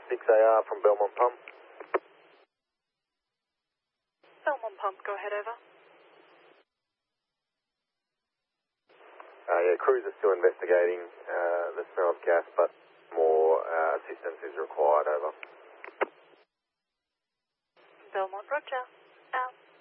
6AR from Belmont Pump. Belmont Pump, go ahead, over. Yeah, crews are still investigating the smell of gas, but more assistance is required, over. Belmont, roger.